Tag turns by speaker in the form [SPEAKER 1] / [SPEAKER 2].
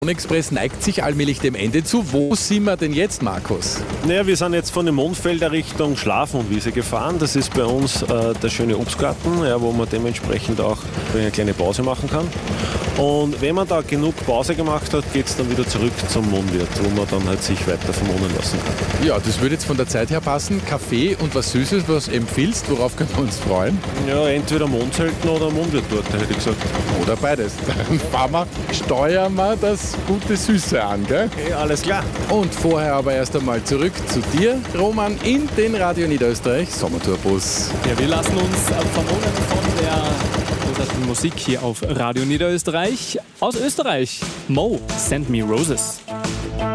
[SPEAKER 1] Express neigt sich allmählich dem Ende zu. Wo sind wir denn jetzt, Markus?
[SPEAKER 2] Naja, wir sind jetzt von den Mondfelder Richtung Schlaf- und Wiese gefahren. Das ist bei uns der schöne Obstgarten, ja, wo man dementsprechend auch eine kleine Pause machen kann. Und wenn man da genug Pause gemacht hat, geht es dann wieder zurück zum Mondwirt, wo man dann halt sich weiter verwohnen lassen kann.
[SPEAKER 1] Ja, das würde jetzt von der Zeit her passen. Kaffee und was Süßes, was empfiehlst, worauf können wir uns freuen?
[SPEAKER 2] Ja, entweder Mondzelten oder Mondwirttorte, hätte ich gesagt.
[SPEAKER 1] Oder beides. Dann steuern wir das gute Süße an, gell?
[SPEAKER 2] Okay, alles klar.
[SPEAKER 1] Und vorher aber erst einmal zurück zu dir, Roman, in den Radio Niederösterreich Sommertourbus.
[SPEAKER 3] Ja, wir lassen uns verwohnen von der großartigen Musik hier auf Radio Niederösterreich. Aus Österreich, Mo, Send Me Roses.